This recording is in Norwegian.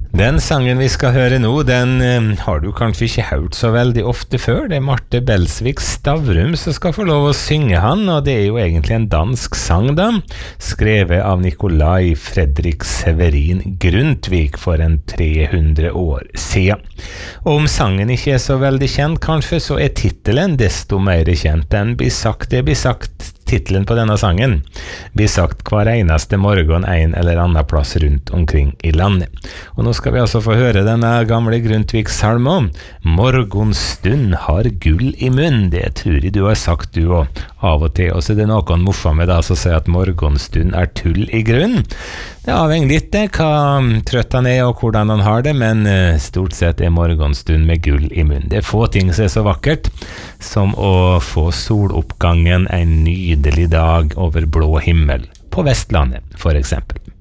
Den sangen vi skal høre nå, den har du kanskje ikke hørt så veldig ofte før. Det Marte Belsvik Stavrum som skal få lov å synge han, og det jo egentlig en dansk sang da, skrevet av Nikolai Fredrik Severin Grundtvig for en 300 år siden. Og om sangen ikke så veldig kjent kanskje, så titelen desto mer kjent. Det blir sagt titelen på denne sangen blir sagt hver eneste morgen en eller annen plass rundt omkring i landet. Og nå skal vi altså få høre denne gamle Grundtvig-salmen. Morgenstund har gull i munn. Det tror jeg du har sagt du og av og til. Og så det noen morsomme da som sier at morgenstund tull i grunn. Det avhenger litt hva trøtt han og hvordan han har det, men stort sett morgenstund med gull i munn. Det få ting som så vakkert som å få soloppgangen en nydelig dag over blå himmel på Vestlandet, for eksempel.